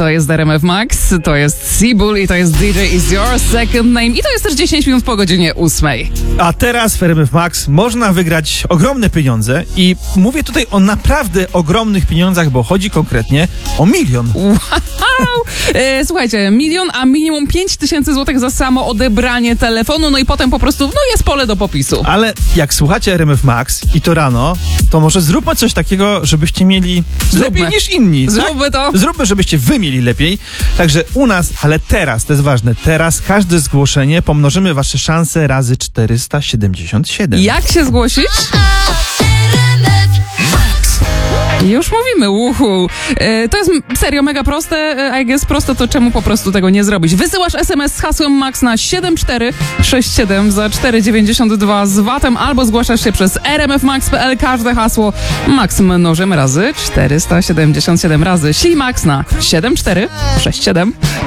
To jest RMF Max, to jest Seabull i to jest DJ Is Your Second Name i to jest też 10 minut po godzinie 8. A teraz w RMF Max można wygrać ogromne pieniądze i mówię tutaj o naprawdę ogromnych pieniądzach, bo chodzi konkretnie o 1 000 000. Wow! Słuchajcie, 1 000 000, a minimum 5000 złotych za samo odebranie telefonu, no i potem po prostu, jest pole do popisu. Ale jak słuchacie RMF Max i to rano, to może zróbmy coś takiego, żebyście mieli lepiej niż inni. Zróbmy to. Zróbmy, żebyście wy mieli lepiej. Także u nas, ale teraz, to jest ważne, teraz każde zgłoszenie pomnożymy wasze szanse razy 477. Jak się zgłosić? Już mówimy, to jest serio mega proste, jak jest proste, to czemu po prostu tego nie zrobić? Wysyłasz SMS z hasłem MAX na 7467 za 4,92 z VAT-em albo zgłaszasz się przez rmfmax.pl, każde hasło MAX mnożymy razy 477 razy, ślij MAX na 7467.